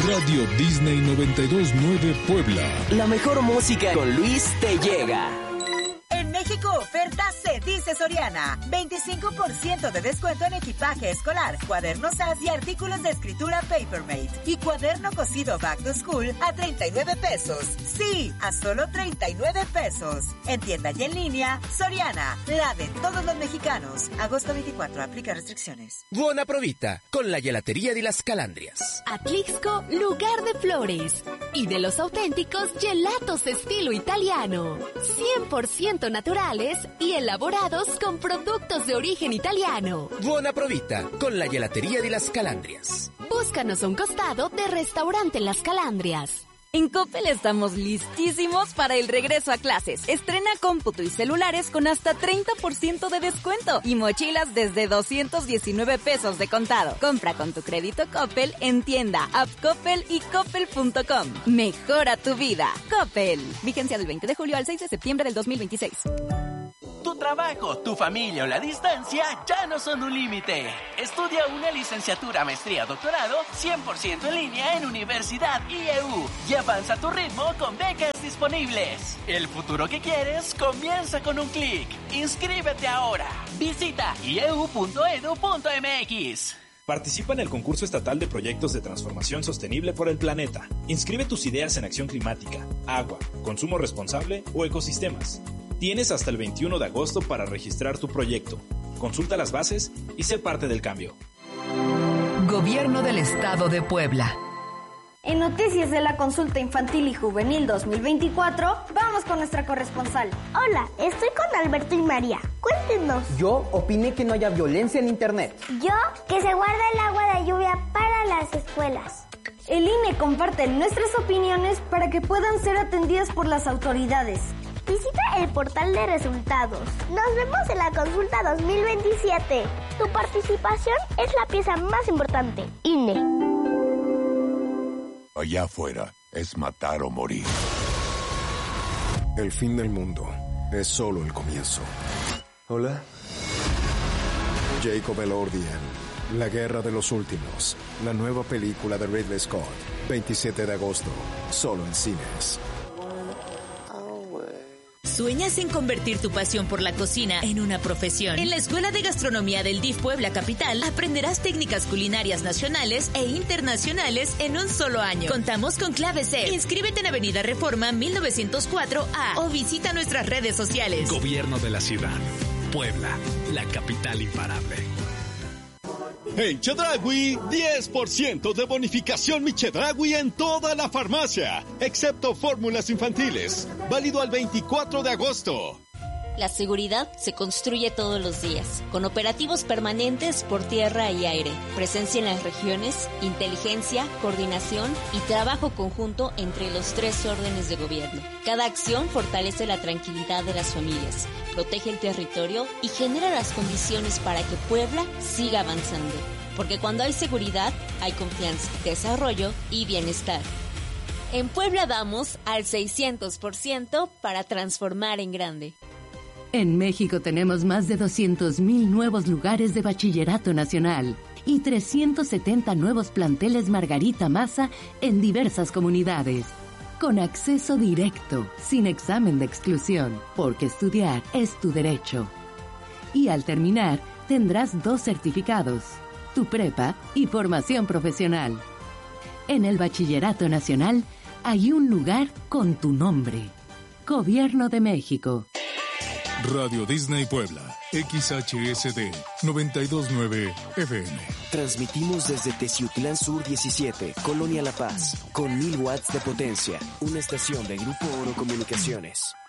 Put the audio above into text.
Radio Disney 92.9 Puebla. La mejor música con Luis te llega. En México oferta se dice Soriana. 25% de descuento en equipaje escolar, cuadernos SAS y artículos de escritura Papermate. Y cuaderno cosido Back to School a 39 pesos. Sí, a solo 39 pesos. En tienda y en línea, Soriana, la de todos los mexicanos. Agosto 24, aplica restricciones. Buona provita, con la gelatería de las Calandrias. Atlixco, lugar de flores. Y de los auténticos gelatos estilo italiano. 100% naturales y elaborados con productos de origen italiano. Buona provita, con la gelatería de las Calandrias. Búscanos a un costado de Restaurante Las Calandrias. En Coppel estamos listísimos para el regreso a clases. Estrena cómputo y celulares con hasta 30% de descuento y mochilas desde 219 pesos de contado. Compra con tu crédito Coppel en tienda, app Coppel y coppel.com. Mejora tu vida. Coppel. Vigencia del 20 de julio al 6 de septiembre del 2026. Tu trabajo, tu familia o la distancia ya no son un límite. Estudia una licenciatura, maestría, doctorado 100% en línea en Universidad IEU y avanza a tu ritmo con becas disponibles. El futuro que quieres comienza con un clic. Inscríbete ahora. Visita ieu.edu.mx. Participa en el concurso estatal de proyectos de transformación sostenible por el planeta. Inscribe tus ideas en acción climática, agua, consumo responsable o ecosistemas. Tienes hasta el 21 de agosto para registrar tu proyecto. Consulta las bases y sé parte del cambio. Gobierno del Estado de Puebla. En Noticias de la Consulta Infantil y Juvenil 2024, vamos con nuestra corresponsal. Hola, estoy con Alberto y María. Cuéntenos. Yo opiné que no haya violencia en Internet. Yo, que se guarda el agua de lluvia para las escuelas. El INE comparte nuestras opiniones para que puedan ser atendidas por las autoridades. Visita el portal de resultados. Nos vemos en la consulta 2027. Tu participación es la pieza más importante. INE. Allá afuera es matar o morir. El fin del mundo es solo el comienzo. Hola. Jacob Elordi en La Guerra de los Últimos. La nueva película de Ridley Scott. 27 de agosto. Solo en cines. ¿Sueñas en convertir tu pasión por la cocina en una profesión? En la Escuela de Gastronomía del DIF Puebla Capital aprenderás técnicas culinarias nacionales e internacionales en un solo año. Contamos con clave C. Inscríbete en Avenida Reforma 1904A o visita nuestras redes sociales. Gobierno de la ciudad. Puebla, la capital imparable. En Chedraui, 10% de bonificación Mi Chedraui en toda la farmacia, excepto fórmulas infantiles. Válido al 24 de agosto. La seguridad se construye todos los días, con operativos permanentes por tierra y aire, presencia en las regiones, inteligencia, coordinación y trabajo conjunto entre los 3 órdenes de gobierno. Cada acción fortalece la tranquilidad de las familias, protege el territorio y genera las condiciones para que Puebla siga avanzando. Porque cuando hay seguridad, hay confianza, desarrollo y bienestar. En Puebla vamos al 600% para transformar en grande. En México tenemos más de 200,000 nuevos lugares de bachillerato nacional y 370 nuevos planteles Margarita Maza en diversas comunidades. Con acceso directo, sin examen de exclusión, porque estudiar es tu derecho. Y al terminar, tendrás 2 certificados, tu prepa y formación profesional. En el bachillerato nacional hay un lugar con tu nombre. Gobierno de México. Radio Disney Puebla, XHSD 92.9 FM. Transmitimos desde Teciutlán Sur 17, Colonia La Paz, con 1000 watts de potencia. Una estación de Grupo Oro Comunicaciones.